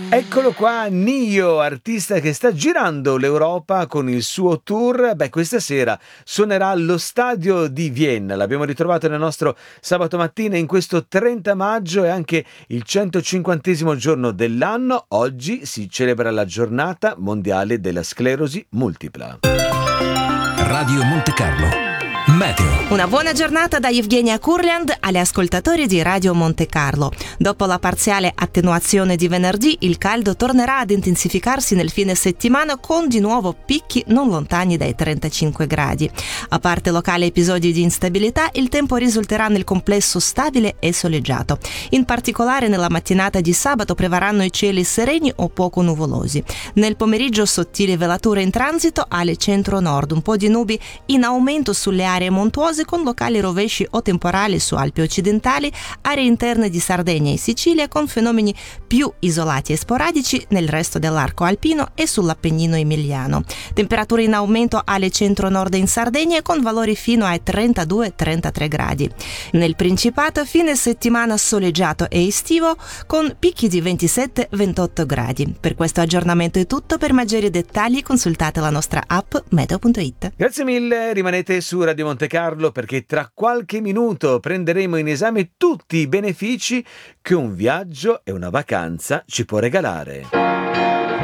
Eccolo qua, Nio, artista che sta girando l'Europa con il suo tour. Questa sera suonerà allo Stadio di Vienna. L'abbiamo ritrovato nel nostro sabato mattina in questo 30 maggio, è anche il 150° giorno dell'anno. Oggi si celebra la giornata mondiale della sclerosi multipla. Radio Monte Carlo. Meteo. Una buona giornata da Evgenia Kurland agli ascoltatori di Radio Monte Carlo. Dopo la parziale attenuazione di venerdì, il caldo tornerà ad intensificarsi nel fine settimana con di nuovo picchi non lontani dai 35 gradi. A parte locali episodi di instabilità, il tempo risulterà nel complesso stabile e soleggiato. In particolare nella mattinata di sabato prevarranno i cieli sereni o poco nuvolosi. Nel pomeriggio sottili velature in transito alle centro-nord, un po' di nubi in aumento sulle aree montuose con locali rovesci o temporali su Alpi occidentali, aree interne di Sardegna e Sicilia con fenomeni più isolati e sporadici nel resto dell'arco alpino e sull'Appennino emiliano. Temperature in aumento alle centro-nord in Sardegna con valori fino ai 32-33 gradi. Nel Principato fine settimana soleggiato e estivo con picchi di 27-28 gradi. Per questo aggiornamento è tutto, per maggiori dettagli consultate la nostra app meteo.it. Grazie mille, rimanete su Radio Monte Carlo perché tra qualche minuto prenderemo in esame tutti i benefici che un viaggio e una vacanza ci può regalare.